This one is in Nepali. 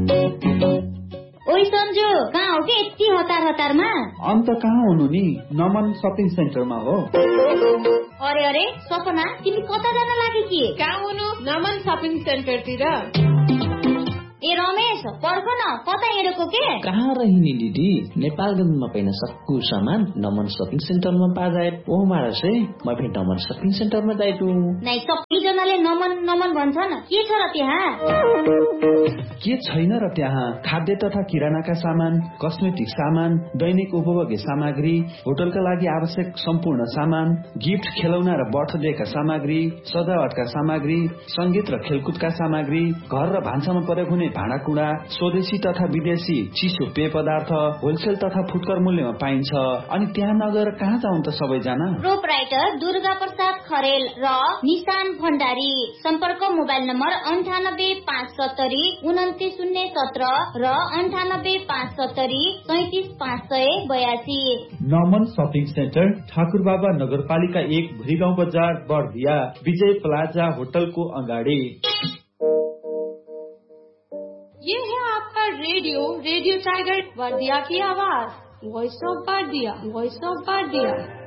ओइ सन्जु, कहाँ हो के यति हतारमा? अन्त कहाँ हुनु नि, नमन सपिङ सेन्टरमा हो। अरे अरे सपना, तिमी कता जान लागि कि? कहाँ हुनु? नमन सपिङ सेन्टरतिर। ए रमेश, पर्ख न, कता हिँडेको के? कहाँ रहिनी दिदी, नेपालगञ्जमा पाइन सक्कु सामान नमन सपिङ सेन्टरमा पा जाए। ओ मारसे म फेरि नमन सपिङ सेन्टरमा जाइटु। नै सबैजनाले नमन नमन भन्छन्, के छ र त्यहाँ? के छैन र त्यहाँ? खाद्य तथा किरानाका सामान, कस्मेटिक सामान, दैनिक उपभोग्य सामग्री, होटलका लागि आवश्यक सम्पूर्ण सामान, गिफ्ट, खेलौना र बर्थडेका सामग्री, सजावटका सामग्री, संगीत र खेलकुदका सामग्री, घर र भान्सामा प्रयोग हुने भाँडाकुँडा, स्वदेशी तथा विदेशी चिसो पेय पदार्थ होलसेल तथा फुटकर मूल्यमा पाइन्छ। अनि त्यहाँ नगएर कहाँ जाउँ त सबैजना? प्रोपराइटर दुर्गा प्रसाद खरेल र निशान भण्डारी। सम्पर्क मोबाइल नम्बर 9857093017 र 9857037582। नमन सपिङ सेन्टर, ठाकुरबाबा नगरपालिका 1, भुरीगाउँ बजार, बर्दिया, विजय प्लाजा होटलको अगाडि। ये है आपका रेडियो टाइगर बर्दिया की आवाज, वॉइस ऑफ बर्दिया।